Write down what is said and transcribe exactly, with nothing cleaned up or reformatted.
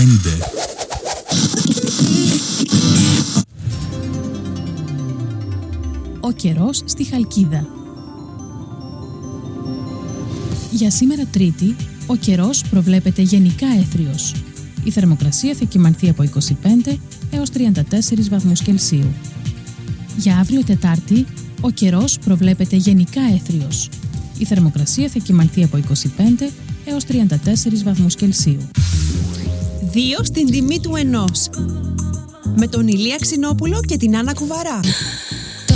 πέντε. Ο καιρός στη Χαλκίδα. Για σήμερα Τρίτη, ο καιρός προβλέπεται γενικά έθριος. Η θερμοκρασία θα κυμανθεί από είκοσι πέντε έως τριάντα τέσσερις βαθμούς Κελσίου. Για αύριο Τετάρτη, ο καιρός προβλέπεται γενικά έθριος. Η θερμοκρασία θα κυμανθεί από είκοσι πέντε έως τριάντα τέσσερις βαθμούς Κελσίου. Δύο στην τιμή του ενός. Με τον Ηλία Ξινόπουλο και την Άννα Κουβαρά.